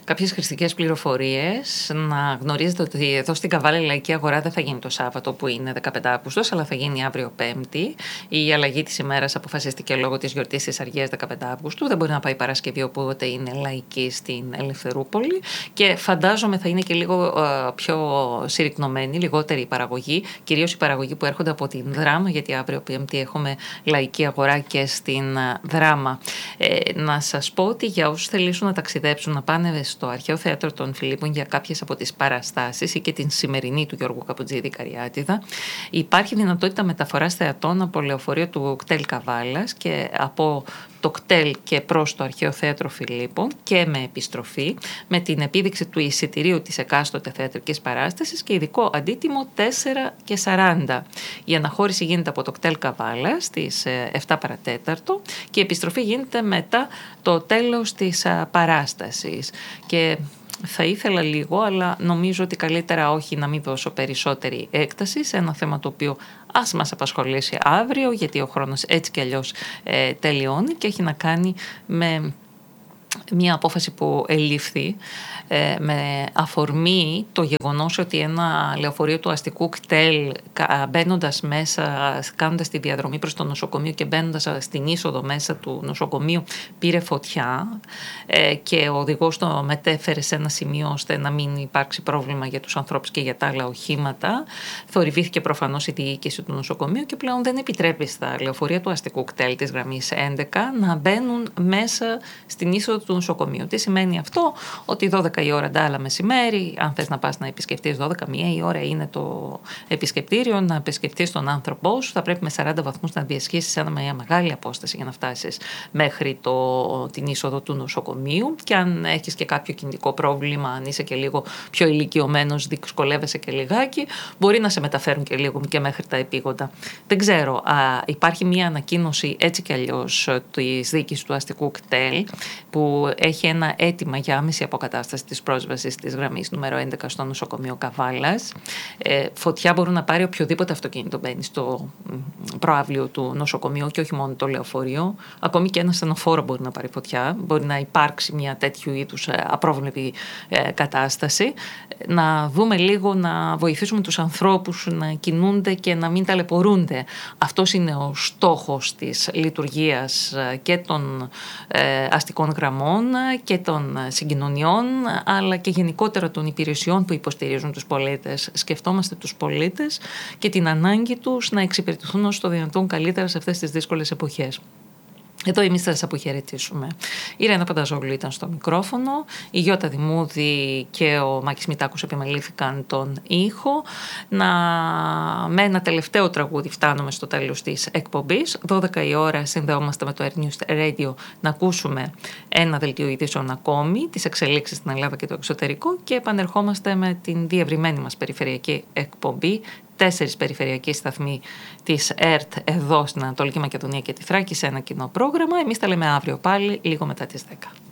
Κάποιες χρηστικές πληροφορίες. Να γνωρίζετε ότι εδώ στην Καβάλα η Λαϊκή Αγορά δεν θα γίνει το Σάββατο που είναι 15 Αυγούστος, αλλά θα γίνει αύριο Πέμπτη. Η αλλαγή της ημέρας αποφασίστηκε λόγω της γιορτής της Αργίας 15 Αυγούστου. Δεν μπορεί να πάει Παρασκευή, οπότε είναι λαϊκή στην Ελευθερούπολη. Και φαντάζομαι θα είναι και λίγο πιο συρρυκνωμένη, λιγότερη η παραγωγή, κυρίως η παραγωγή που έρχονται από την Δράμα, γιατί αύριο Πέμπτη έχουμε Λαϊκή Αγορά και στην Δράμα. Να σας πω ότι για όσους θελήσουν να ταξιδέψουν, να πάνε στο Αρχαίο Θέατρο των Φιλίππων για κάποιες από τις παραστάσεις ή και την σημερινή του Γιώργου Καπουτζίδη Καριάτιδα, υπάρχει δυνατότητα μεταφοράς θεατών από λεωφορείο του κτέλ Καβάλας και από το κτέλ και προς το Αρχαίο Θέατρο Φιλίππων και με επιστροφή, με την επίδειξη του εισιτηρίου της εκάστοτε θεατρικής παράστασης και ειδικό αντίτιμο 4,40. Η αναχώρηση γίνεται από το κτέλ Καβάλα στις 7 παρατέταρτο και η επιστροφή γίνεται μετά το τέλος της παράστασης. Και θα ήθελα λίγο, αλλά νομίζω ότι καλύτερα όχι, να μην δώσω περισσότερη έκταση σε ένα θέμα το οποίο ας μας απασχολήσει αύριο, γιατί ο χρόνος έτσι κι αλλιώς τελειώνει και έχει να κάνει με μια απόφαση που ελήφθη με αφορμή το γεγονός ότι ένα λεωφορείο του αστικού κτέλ, μπαίνοντας μέσα, κάνοντας τη διαδρομή προς το νοσοκομείο και μπαίνοντας στην είσοδο μέσα του νοσοκομείου, πήρε φωτιά και ο οδηγός το μετέφερε σε ένα σημείο ώστε να μην υπάρξει πρόβλημα για τους ανθρώπους και για τα άλλα οχήματα. Θορυβήθηκε προφανώς η διοίκηση του νοσοκομείου και πλέον δεν επιτρέπει στα λεωφορεία του αστικού κτέλ της γραμμής 11 να μπαίνουν μέσα στην είσοδο του νοσοκομείου. Τι σημαίνει αυτό? Ότι 12 η ώρα ντάλα μεσημέρι, αν θες να πας να επισκεφτείς 12-1 η ώρα είναι το επισκεπτήριο, να επισκεφτείς τον άνθρωπό σου, θα πρέπει με 40 βαθμούς να διασχίσεις μια μεγάλη απόσταση για να φτάσεις μέχρι την είσοδο του νοσοκομείου, και αν έχεις και κάποιο κινητικό πρόβλημα, αν είσαι και λίγο πιο ηλικιωμένος, δυσκολεύεσαι και λιγάκι, μπορεί να σε μεταφέρουν και λίγο και μέχρι τα επίγοντα. Δεν ξέρω, υπάρχει μια ανακοίνωση έτσι κι αλλιώς της διοίκησης του αστικού κτέλ που έχει ένα αίτημα για άμεση αποκατάσταση της πρόσβασης της γραμμής νούμερο 11 στο νοσοκομείο Καβάλας. Φωτιά μπορούν να πάρει οποιοδήποτε αυτοκίνητο μπαίνει στο προαύλιο του νοσοκομείου και όχι μόνο το λεωφορείο. Ακόμη και ένα στενοφόρο μπορεί να πάρει φωτιά. Μπορεί να υπάρξει μια τέτοιου είδους απρόβλεπτη κατάσταση. Να δούμε λίγο, να βοηθήσουμε τους ανθρώπους να κινούνται και να μην ταλαιπωρούνται. Αυτός είναι ο στόχος της λειτουργίας και των αστικών γραμμών και των συγκοινωνιών, αλλά και γενικότερα των υπηρεσιών που υποστηρίζουν τους πολίτες. Σκεφτόμαστε τους πολίτες και την ανάγκη τους να εξυπηρετηθούν όσο το δυνατόν καλύτερα σε αυτές τις δύσκολες εποχές. Εδώ εμείς θα σας αποχαιρετήσουμε. Η Ρένα Πανταζόγλου ήταν στο μικρόφωνο, η Γιώτα Δημούδη και ο Μάκης Μητάκος επιμελήθηκαν τον ήχο. Με ένα τελευταίο τραγούδι φτάνουμε στο τέλος της εκπομπής. 12 η ώρα συνδεόμαστε με το Air News Radio να ακούσουμε ένα δελτίο ειδήσεων ακόμη, τις εξελίξεις στην Ελλάδα και το εξωτερικό, και επανερχόμαστε με την διευρυμένη μας περιφερειακή εκπομπή. 4 περιφερειακοί σταθμοί της ΕΡΤ εδώ στην Ανατολική Μακεδονία και τη Θράκη σε ένα κοινό πρόγραμμα. Εμείς τα λέμε αύριο πάλι, λίγο μετά τις 10.